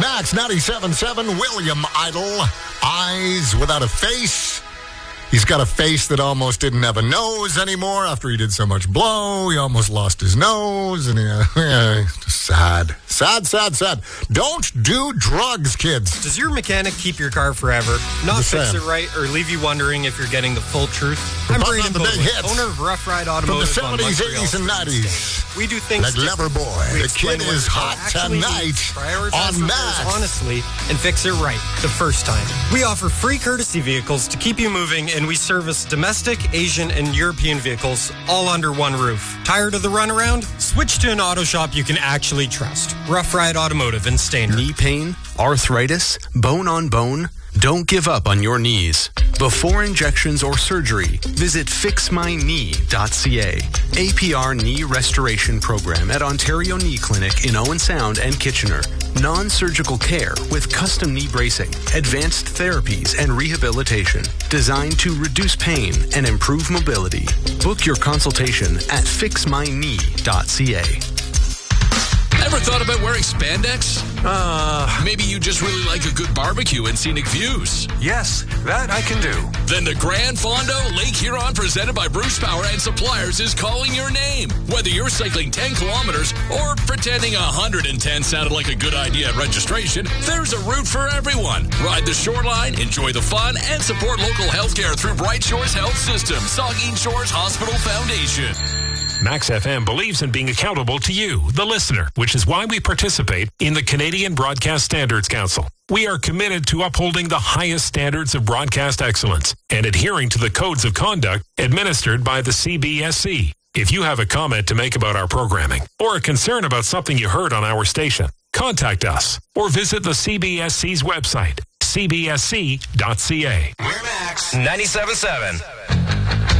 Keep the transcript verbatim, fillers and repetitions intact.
Max ninety-seven point seven, William Idol, Eyes Without a Face. He's got a face that almost didn't have a nose anymore after he did so much blow. He almost lost his nose. And he, uh, yeah, sad. Sad, sad, sad. Don't do drugs, kids. Does your mechanic keep your car forever, not Just fix saying. it right, or leave you wondering if you're getting the full truth? We're I'm putting Braden on the big Bowman, hits owner of Rough Ride From the Automotive on seventies, Montreal eighties, and Street. nineties. We do things Like different. Loverboy. We The explain kid what is your car hot actually tonight needs, prioritize on repairs Max. honestly, and fix it right the first time. We offer free courtesy vehicles to keep you moving, and we service domestic, Asian, and European vehicles all under one roof. Tired of the runaround? Switch to an auto shop you can actually trust. Rough Ride Automotive in Stainer. Knee pain, arthritis, bone on bone? Don't give up on your knees. Before injections or surgery, visit fix my knee dot c a. A P R Knee Restoration Program at Ontario Knee Clinic in Owen Sound and Kitchener. Non-surgical care with custom knee bracing, advanced therapies, and rehabilitation designed to reduce pain and improve mobility. Book your consultation at fix my knee dot c a. Ever thought about wearing spandex? Uh, Maybe you just really like a good barbecue and scenic views. yes, that I can do. Then the Grand Fondo Lake Huron, presented by Bruce Power and Suppliers, is calling your name. Whether you're cycling ten kilometers or pretending one hundred ten sounded like a good idea at registration, there's a route for everyone. Ride the shoreline, enjoy the fun, and support local healthcare through Bright Shores Health System, Saugeen Shores Hospital Foundation. Max F M believes in being accountable to you, the listener, which is why we participate in the Canadian Broadcast Standards Council. We are committed to upholding the highest standards of broadcast excellence and adhering to the codes of conduct administered by the C B S C. If you have a comment to make about our programming or a concern about something you heard on our station, contact us or visit the C B S C's website, c b s c dot c a. We're Max ninety-seven point seven.